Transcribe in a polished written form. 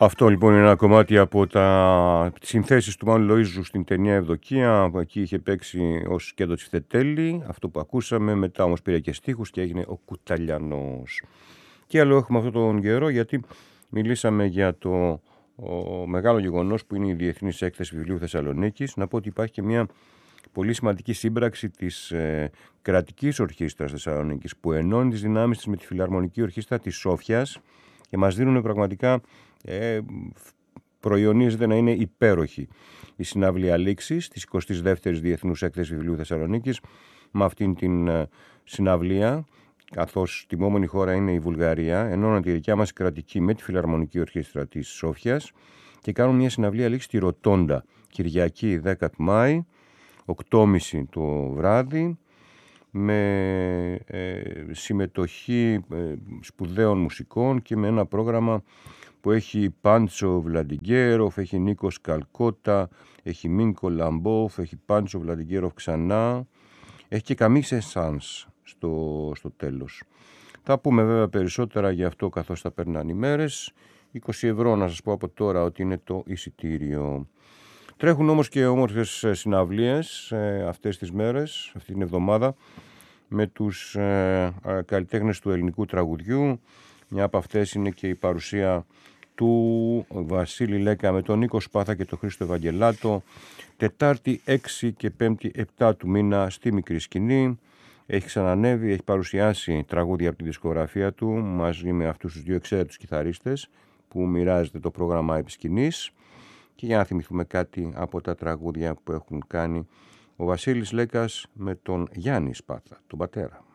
Αυτό λοιπόν είναι ένα κομμάτι από τις συνθέσεις του Μάνου Λοΐζου στην ταινία Ευδοκία, που εκεί είχε παίξει ως Κέντο Τσιθετέλη, αυτό που ακούσαμε, μετά όμως πήρε και στίχους και έγινε ο Κουταλιανός. Και άλλο έχουμε αυτόν τον καιρό, γιατί μιλήσαμε για το μεγάλο γεγονός που είναι η Διεθνής Έκθεση Βιβλίου Θεσσαλονίκης. Να πω ότι υπάρχει και μια πολύ σημαντική σύμπραξη της Κρατικής Ορχήστρας Θεσσαλονίκης, που ενώνει τις δυνάμεις της με τη Φιλαρμονική Ορχήστρα της Σόφιας και μας δίνουν πραγματικά, προϊονίζεται να είναι υπέροχη η συναυλία λήξης της 22ης Διεθνούς Έκθεσης Βιβλίου Θεσσαλονίκης. Με αυτήν την συναυλία, καθώς τιμόμενη χώρα είναι η Βουλγαρία, ενώνονται η δικιά μας κρατική με τη Φιλαρμονική Ορχήστρα της Σόφιας και κάνουν μια συναυλία λήξης στη Ροτόντα, Κυριακή 10 του Μάη, 8.30 το βράδυ, με συμμετοχή σπουδαίων μουσικών και με ένα πρόγραμμα που έχει Πάντσο Βλαντιγκέροφ, έχει Νίκος Καλκότα, έχει Μίνκο Λαμπόφ, έχει Πάντσο Βλαντιγκέροφ ξανά, έχει και Καμίσε Σάνς στο τέλος. Θα πούμε βέβαια περισσότερα για αυτό καθώς θα περνάνε οι μέρες. 20 ευρώ να σας πω από τώρα ότι είναι το εισιτήριο. Τρέχουν όμως και όμορφες συναυλίες αυτές τις μέρες, αυτή την εβδομάδα, με τους καλλιτέχνες του ελληνικού τραγουδιού. Μια από αυτές είναι και η παρουσία του Βασίλη Λέκα με τον Νίκο Σπάθα και τον Χρήστο Ευαγγελάτο, Τετάρτη 6 και Πέμπτη 7 του μήνα στη Μικρή Σκηνή. Έχει ξανανεύει, έχει παρουσιάσει τραγούδια από τη δισκογραφία του μαζί με αυτούς τους δύο εξαίρετους κιθαρίστες που μοιράζεται το πρόγραμμα επί σκηνής. Και για να θυμηθούμε κάτι από τα τραγούδια που έχουν κάνει ο Βασίλης Λέκας με τον Γιάννη Σπάθα, τον πατέρα.